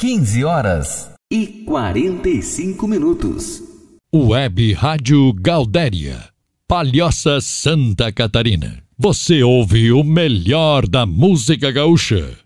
15h45. Web Rádio Galdéria, Palhoça, Santa Catarina. Você ouve o melhor da música gaúcha